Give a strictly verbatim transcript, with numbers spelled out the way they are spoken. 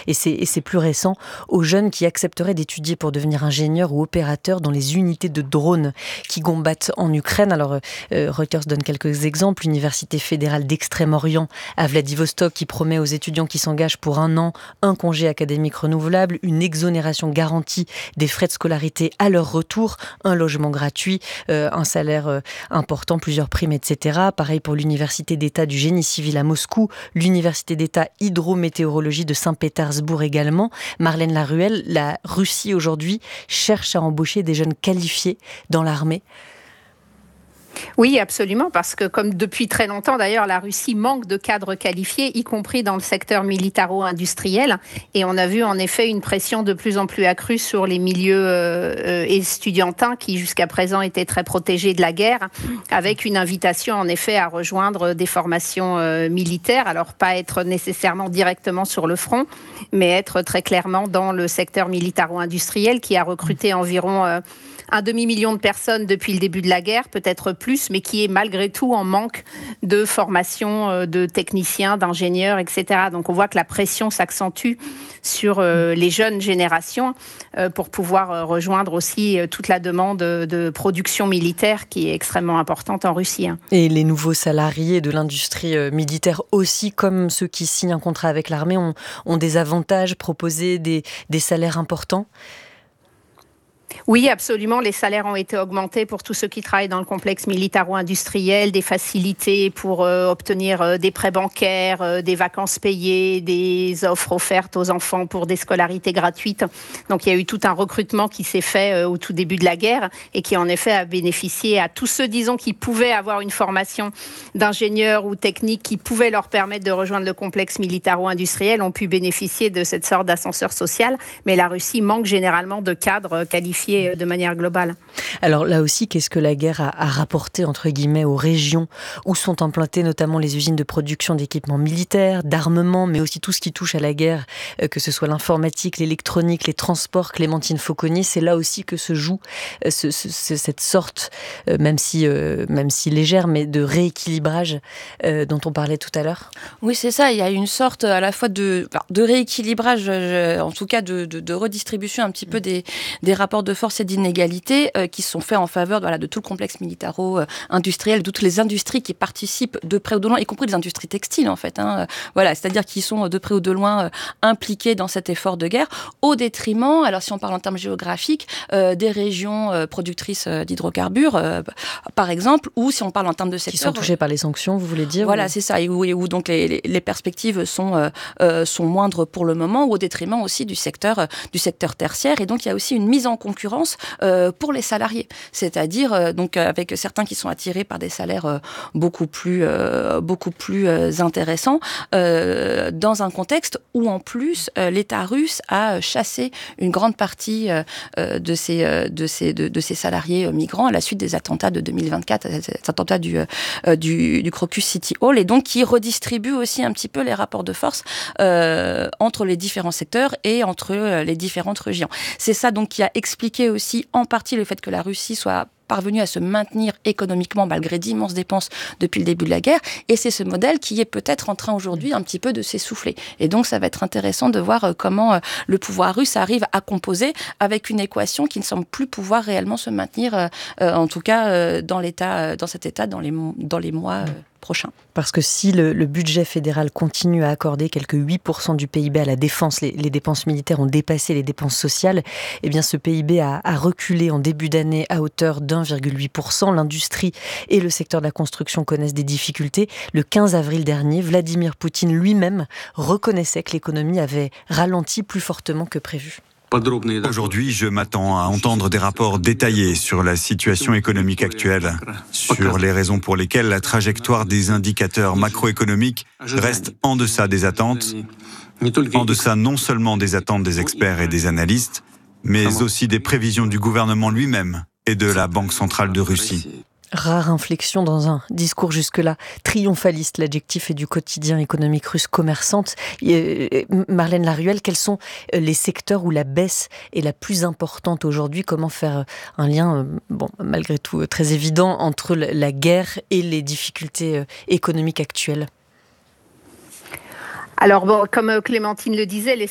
et c'est, et c'est plus récent, aux jeunes qui accepteraient d'étudier pour devenir ingénieurs ou opérateurs dans les unités de drones qui combattent en Ukraine. Alors, euh, Reuters donne quelques exemples. L'Université fédérale d'Extrême-Orient à Vladivostok qui promet aux étudiants qui s'engagent pour un an un congé académique renouvelable, une exonération garantie des frais de scolarité à leur retour, un logement gratuit, euh, un salaire euh, important, plusieurs primes, et cetera. Pareil pour l'Université d'État du génie civil à Moscou, l'Université d'État hydrométéorologie de Saint-Pétersbourg également. Marlène Laruelle, la Russie aujourd'hui cherche à embaucher des jeunes qualifiés dans l'armée. Oui, absolument, parce que comme depuis très longtemps, d'ailleurs, la Russie manque de cadres qualifiés, y compris dans le secteur militaro-industriel. Et on a vu en effet une pression de plus en plus accrue sur les milieux euh, estudiantins qui jusqu'à présent étaient très protégés de la guerre, avec une invitation en effet à rejoindre des formations euh, militaires. Alors pas être nécessairement directement sur le front, mais être très clairement dans le secteur militaro-industriel qui a recruté environ euh, un demi-million de personnes depuis le début de la guerre, peut-être plus, mais qui est malgré tout en manque de formation de techniciens, d'ingénieurs, et cetera. Donc on voit que la pression s'accentue sur euh, les jeunes générations euh, pour pouvoir euh, rejoindre aussi euh, toute la demande de production militaire qui est extrêmement importante en Russie. Hein. Et les nouveaux salariés de l'industrie euh, militaire aussi, comme ceux qui signent un contrat avec l'armée, ont, ont des avantages, proposés des, des salaires importants ? Oui, absolument. Les salaires ont été augmentés pour tous ceux qui travaillent dans le complexe militaro-industriel, des facilités pour euh, obtenir euh, des prêts bancaires, euh, des vacances payées, des offres offertes aux enfants pour des scolarités gratuites. Donc, il y a eu tout un recrutement qui s'est fait euh, au tout début de la guerre et qui, en effet, a bénéficié à tous ceux, disons, qui pouvaient avoir une formation d'ingénieur ou technique qui pouvait leur permettre de rejoindre le complexe militaro-industriel, ont pu bénéficier de cette sorte d'ascenseur social. Mais la Russie manque généralement de cadres qualifiés de manière globale. Alors là aussi, qu'est-ce que la guerre a, a rapporté entre guillemets aux régions où sont implantées notamment les usines de production d'équipements militaires, d'armement, mais aussi tout ce qui touche à la guerre, euh, que ce soit l'informatique, l'électronique, les transports. Clémentine Fauconnier, c'est là aussi que se joue euh, ce, ce, cette sorte, euh, même si euh, même si légère, mais de rééquilibrage euh, dont on parlait tout à l'heure. Oui, c'est ça. Il y a une sorte à la fois de de rééquilibrage, en tout cas de, de, de redistribution un petit peu des des rapports de force et d'inégalité euh, qui sont faits en faveur voilà, de tout le complexe militaro-industriel, de toutes les industries qui participent de près ou de loin, y compris les industries textiles en fait. Hein, voilà, c'est-à-dire qui sont de près ou de loin euh, impliquées dans cet effort de guerre, au détriment, alors si on parle en termes géographiques, euh, des régions euh, productrices euh, d'hydrocarbures, euh, par exemple, ou si on parle en termes de secteur... Qui sont touchés par les sanctions, vous voulez dire ? Voilà, ou... c'est ça, et où, et où donc les, les, les perspectives sont, euh, euh, sont moindres pour le moment, ou au détriment aussi du secteur, euh, du secteur tertiaire, et donc il y a aussi une mise en concurrence Euh, pour les salariés, c'est-à-dire euh, donc avec certains qui sont attirés par des salaires euh, beaucoup plus euh, beaucoup plus euh, intéressants euh, dans un contexte où en plus euh, l'État russe a chassé une grande partie euh, de ces euh, de ces de, de ces salariés euh, migrants à la suite des attentats de deux mille vingt-quatre, des attentats du euh, du, du Crocus City Hall, et donc qui redistribue aussi un petit peu les rapports de force euh, entre les différents secteurs et entre euh, les différentes régions. C'est ça donc qui a expliqué aussi en partie le fait que la Russie soit parvenue à se maintenir économiquement malgré d'immenses dépenses depuis le début de la guerre, et c'est ce modèle qui est peut-être en train aujourd'hui un petit peu de s'essouffler. Et donc ça va être intéressant de voir comment le pouvoir russe arrive à composer avec une équation qui ne semble plus pouvoir réellement se maintenir, euh, en tout cas euh, dans l'état, dans cet état dans les, dans les mois euh, prochains. Parce que si le, le budget fédéral continue à accorder quelques huit pour cent du P I B à la défense, les, les dépenses militaires ont dépassé les dépenses sociales, eh bien ce P I B a, a reculé en début d'année à hauteur d'un virgule huit pour cent. L'industrie et le secteur de la construction connaissent des difficultés. Le quinze avril dernier, Vladimir Poutine lui-même reconnaissait que l'économie avait ralenti plus fortement que prévu. Aujourd'hui, je m'attends à entendre des rapports détaillés sur la situation économique actuelle, sur les raisons pour lesquelles la trajectoire des indicateurs macroéconomiques reste en deçà des attentes, en deçà non seulement des attentes des experts et des analystes, mais aussi des prévisions du gouvernement lui-même et de la Banque centrale de Russie. Rare inflexion dans un discours jusque-là triomphaliste, l'adjectif est du quotidien économique russe Commerçante. Marlène Laruelle, quels sont les secteurs où la baisse est la plus importante aujourd'hui ? Comment faire un lien, bon, malgré tout très évident, entre la guerre et les difficultés économiques actuelles ? Alors, bon, comme Clémentine le disait, les